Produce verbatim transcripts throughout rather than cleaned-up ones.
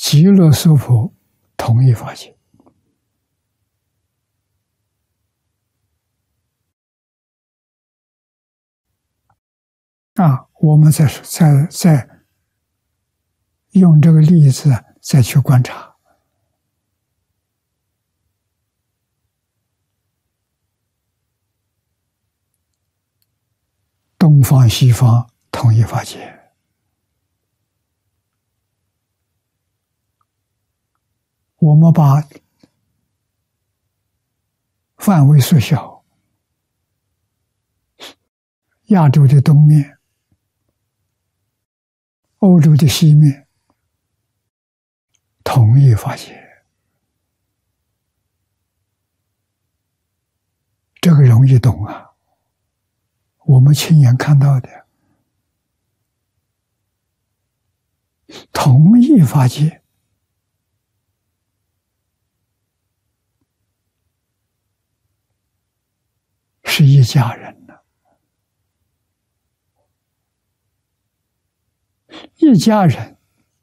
极乐娑婆同一法界。啊，我们再再再用这个例子再去观察，东方西方同一法界。我们把范围缩小，亚洲的东面，欧洲的西面，同一法界。这个容易懂啊，我们亲眼看到的，同一法界，是一家人呢。一家人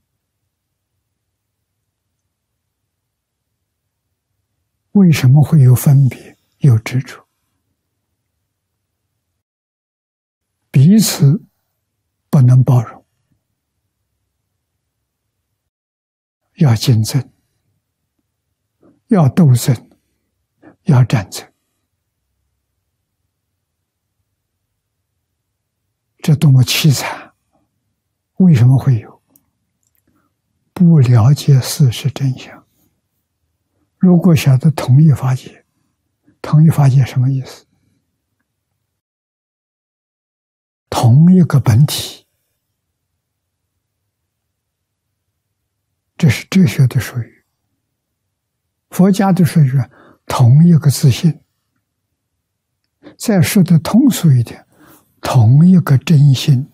为什么会有分别、有执着？彼此不能包容，要竞争，要斗争，要战争。这多么凄惨！为什么会有？不了解事实真相。如果晓得同一法界，同一法界什么意思？同一个本体，这是哲学的术语。佛家的术语，同一个自性。再说的通俗一点，同一个真心。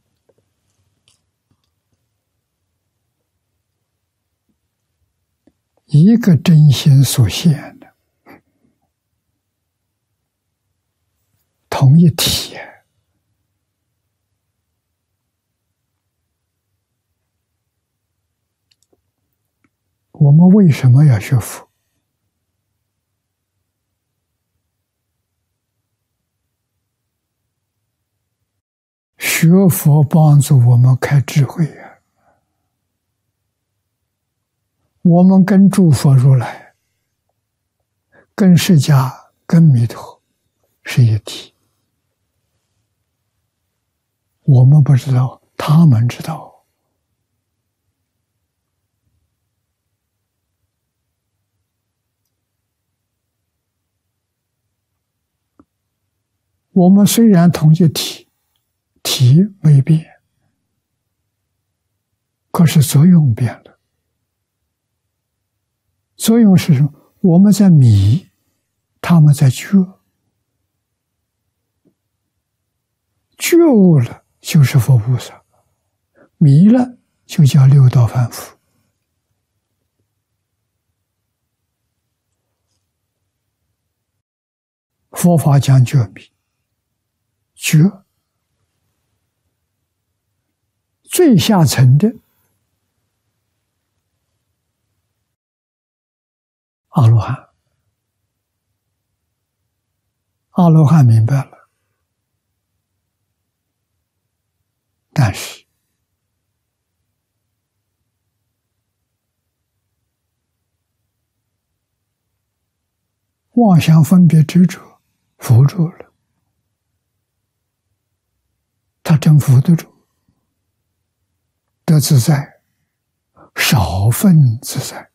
一个真心所现的，同一体。我们为什么要学佛？学佛帮助我们开智慧啊！我们跟诸佛如来、跟释迦、跟弥陀是一体。我们不知道，他们知道。我们虽然同一体，体没变，可是作用变了。作用是什么？我们在迷，他们在觉。觉悟了就是佛菩萨，迷了就叫六道凡夫。佛法讲觉迷，觉最下层的阿罗汉，阿罗汉明白了，但是妄想分别执着扶住了，他真扶得住，得自在，少分自在。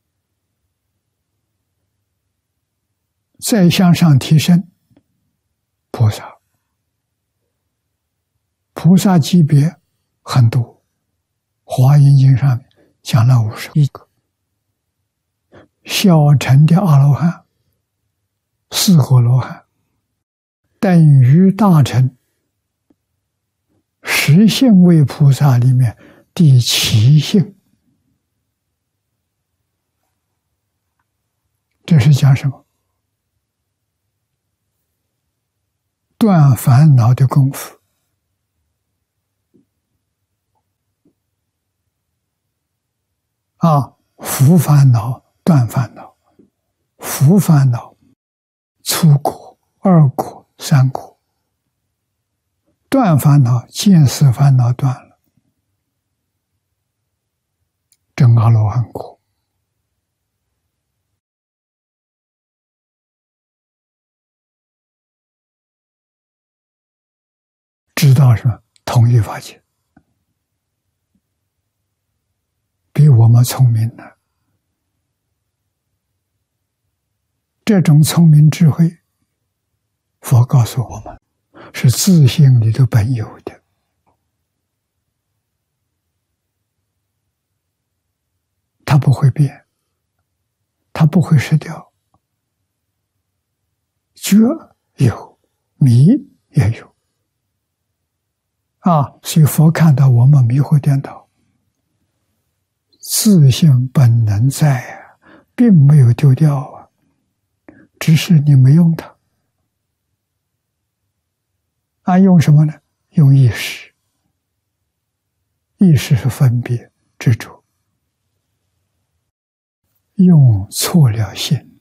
再向上提升，菩萨，菩萨级别很多，《华严经》上面讲了五十一个，小乘的阿罗汉，四果罗汉，等于大乘十性位菩萨里面第七性。这是讲什么？断烦恼的功夫。 啊，伏烦恼，断烦恼，伏烦恼，初果、二果、三果，断烦恼，见思烦恼断了，证阿罗汉果。知道什么？统一法界，比我们聪明呢。这种聪明智慧，佛告诉我们，是自性里头本有的。它不会变，它不会失掉。觉有，迷也有。啊，所以佛看到我们迷惑颠倒，自性本能在啊，并没有丢掉啊，只是你没用它。啊，用什么呢？用意识。意识是分别执着，用错了心。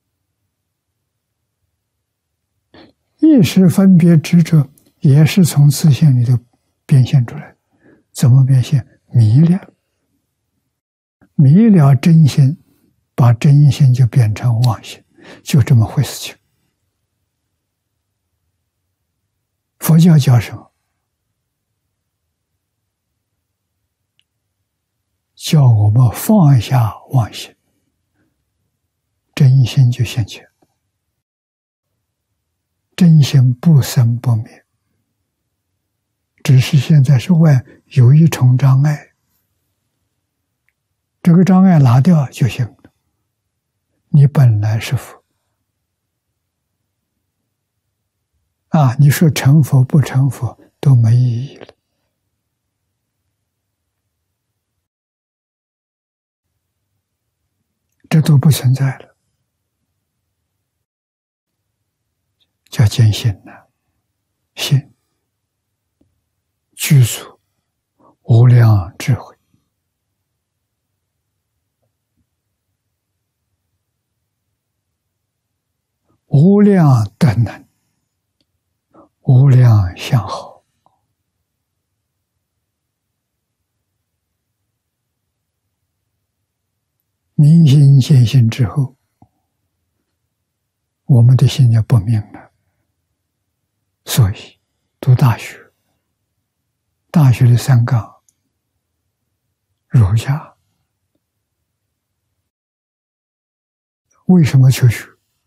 意识分别执着也是从自性里头变现出来，怎么变现？迷了，迷了真心，把真心就变成妄心，就这么回事情。佛教叫什么？叫我们放下妄心，真心就现前，真心不生不灭。只是现在是外有一重障碍，这个障碍拿掉就行了。你本来是佛啊，你说成佛不成佛都没意义了。这都不存在了，叫见性呢，心具足无量智慧，无量德能，无量相好。明心见性之后，我们的心就不明了。所以读大学，大学的三纲，儒家为什么求学？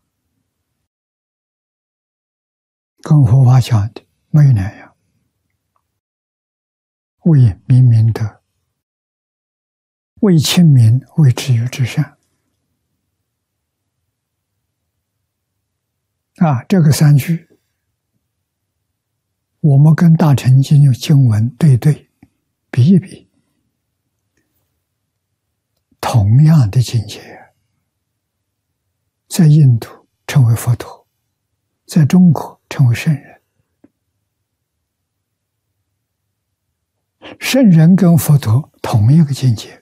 跟佛法讲的没有两样，为明明德，为亲民，为止于至善。啊，这个三句，我们跟大乘经有经文对对，比一比，同样的境界，在印度称为佛陀，在中国称为圣人。圣人跟佛陀同一个境界。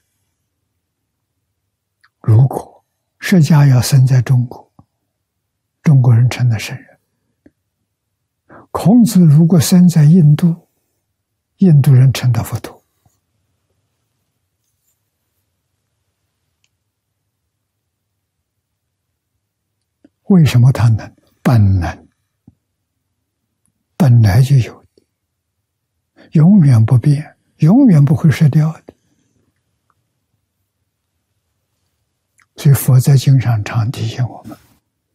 如果释迦要生在中国，中国人称他圣人；孔子如果生在印度，印度人称他佛陀。为什么他能？本能，本来就有的，永远不变，永远不会失掉的。所以佛在经上常提醒我们，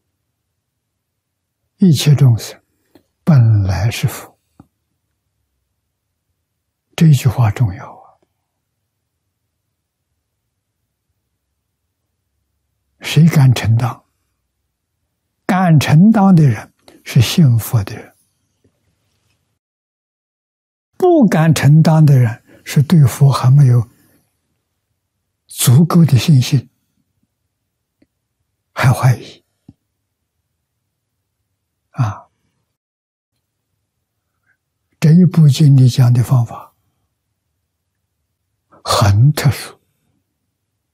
一切众生本来是佛，这句话重要啊！谁敢承当？敢承当的人是信佛的人，不敢承当的人是对佛还没有足够的信心，还怀疑啊！这一部经里讲的方法很特殊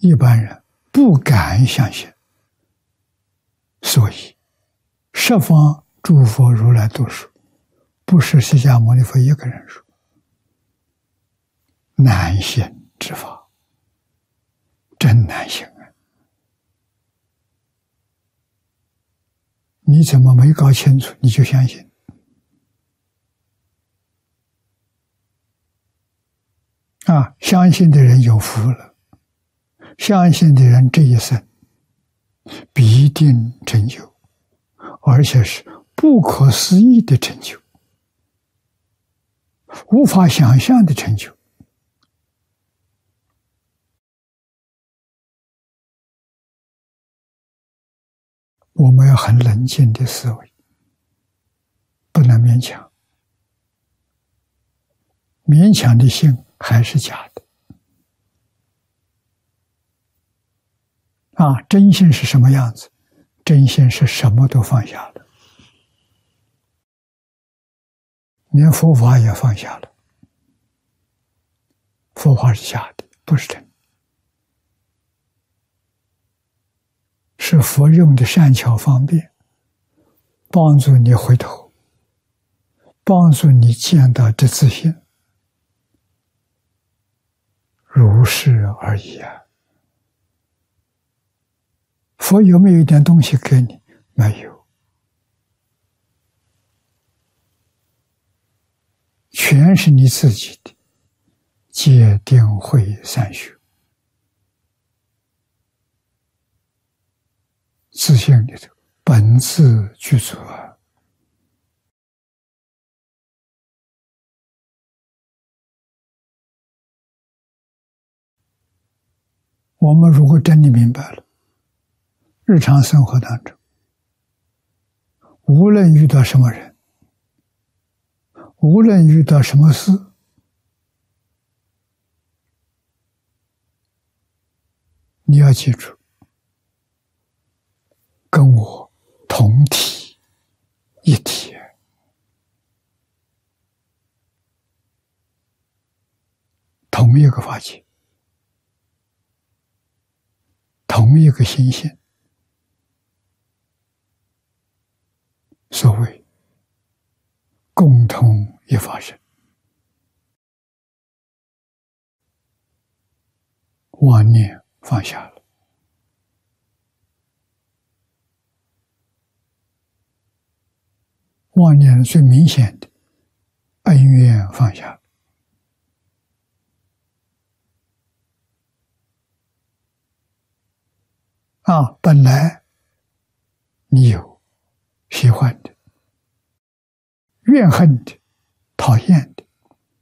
一般人不敢相信，所以十方诸佛如来都说，不是释迦牟尼佛一个人说，难信之法，真难信啊！你怎么没搞清楚你就相信？啊，相信的人有福了，相信的人这一生必定成就，而且是不可思议的成就，无法想象的成就。我们要很冷静的思维，不能勉强，勉强的心还是假的。啊，真心是什么样子？真心是什么都放下了，连佛法也放下了。佛法是假的，不是真的，是佛用的善巧方便，帮助你回头，帮助你见到这自信，如是而已啊。佛有没有一点东西给你？没有，全是你自己的戒定慧三学，自信里头本自具足啊。我们如果真的明白了，日常生活当中，无论遇到什么人，无论遇到什么事，你要记住，跟我同体一体，同一个法界，同一个心性。所谓共同一法身，妄念放下了，妄念最明显的恩怨放下了，啊，本来你有喜欢的、怨恨的、讨厌的，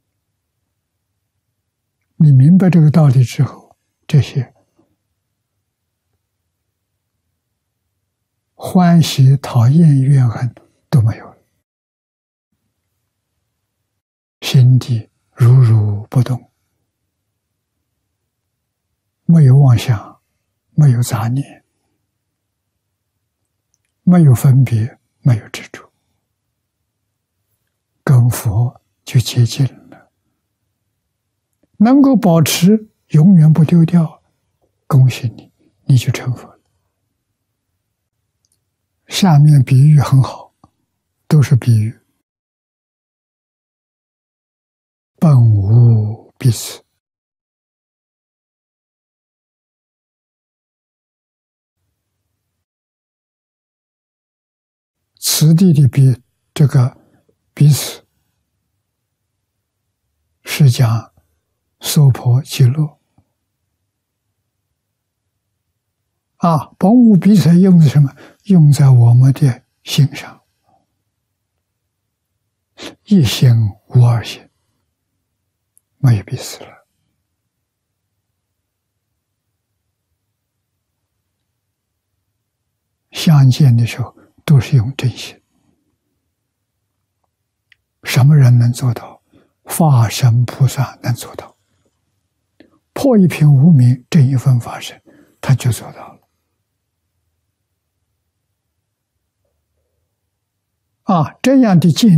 你明白这个道理之后，这些欢喜、讨厌、怨恨都没有了，心地如如不动，没有妄想，没有杂念，没有分别，没有执着，跟佛就接近了。能够保持永远不丢掉，恭喜你，你就成佛了。下面比喻很好，都是比喻。本无彼此，此地的比这个彼此是讲娑婆极乐啊，本无彼此用在什么？用在我们的心上，一心无二心，没有彼此了。相见的时候都是用真心。什么人能做到？法身菩萨能做到。破一品无明，正一分法身，他就做到了。啊，这样的见